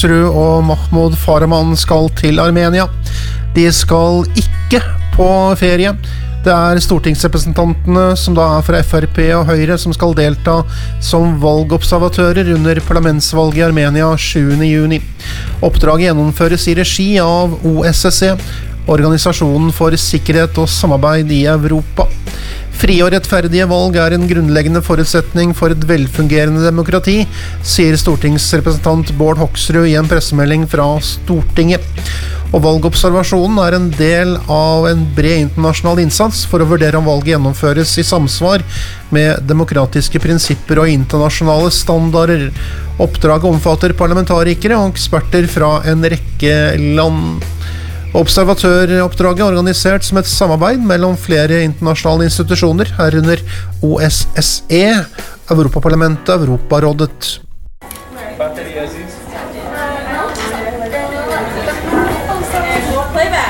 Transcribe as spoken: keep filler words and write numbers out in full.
Hoxrud og Mahmoud Farahmand skal til Armenia. De skal ikke på ferie. Det er stortingsrepresentantene som da er fra F R P og Høyre som skal delta som valgobservatører under parlamentsvalget i Armenia sjuende juni. Oppdraget gjennomføres i regi av O S S E, Organisasjonen for sikkerhet og samarbeid i Europa. Frie og rettferdige valg er en grunnleggende forutsetning for et velfungerende demokrati, sier stortingsrepresentant Bård Hoxrud i en pressemelding fra Stortinget. Og valgobservasjonen er en del av en bred internasjonal innsats for å vurdere om valget gjennomføres i samsvar med demokratiske prinsipper og internasjonale standarder. Oppdraget omfatter parlamentarikere og eksperter fra en rekke land. Observatøroppdraget er organisert som et samarbeid mellom flere internasjonale institusjoner, herunder O S S E, Europaparlamentet, Europarådet,